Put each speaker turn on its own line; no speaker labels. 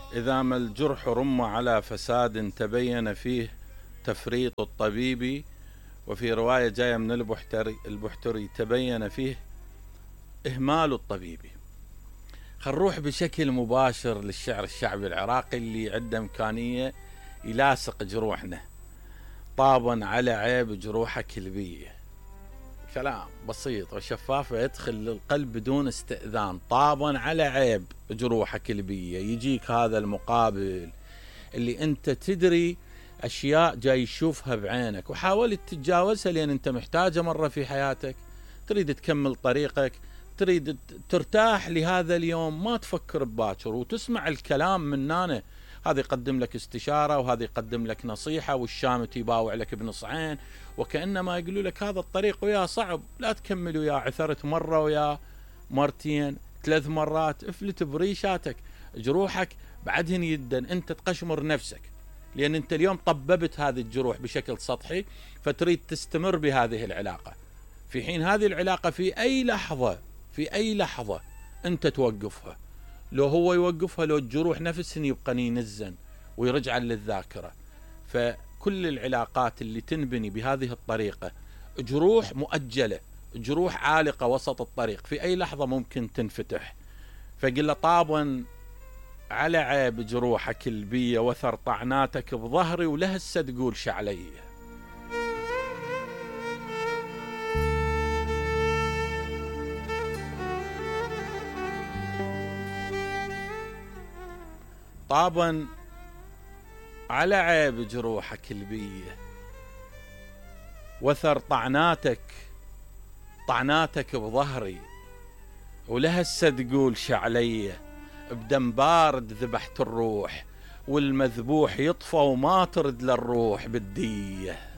إذا ما الجرح رم على فساد تبين فيه تفريط الطبيب، وفي رواية جاية من البحتري تبين فيه إهمال الطبيب. خل نروح بشكل مباشر للشعر الشعبي العراقي اللي عنده إمكانية يلاصق جروحنا. طابا على عيب جروحك البية، كلام بسيط وشفاف يدخل للقلب بدون استئذان. طابا على عيب جروحك البية، يجيك هذا المقابل اللي انت تدري اشياء جاي يشوفها بعينك وحاولت تتجاوزها لان انت محتاجة مرة في حياتك، تريد تكمل طريقك، تريد ترتاح لهذا اليوم، ما تفكر بباكر وتسمع الكلام من هنا. هذا يقدم لك استشارة وهذا يقدم لك نصيحة، والشامت يباوع لك بنصعين، وكأنما يقولوا لك هذا الطريق وياه صعب، لا تكمل وياه، عثرت مرة وياه، مرتين، 3 مرات، افلت بريشاتك، جروحك بعدهن يدن، انت تقشمر نفسك لان انت اليوم طببت هذه الجروح بشكل سطحي، فتريد تستمر بهذه العلاقة، في حين هذه العلاقة في اي لحظة انت توقفها، لو هو يوقفها، لو الجروح نفسهن يبقى ينزن ويرجع للذاكرة. فكل العلاقات اللي تنبني بهذه الطريقة جروح مؤجلة، جروح عالقة وسط الطريق، في اي لحظة ممكن تنفتح. فقل له طابا على عيب جروحك البية، وثر طعناتك بظهري، ولهسه تقول شعلي. طابا على عيب جروحك البية، وثر طعناتك بظهري، ولهسه تقول شعلية. بدم بارد ذبحت الروح، والمذبوح يطفى وما ترد للروح بالدية.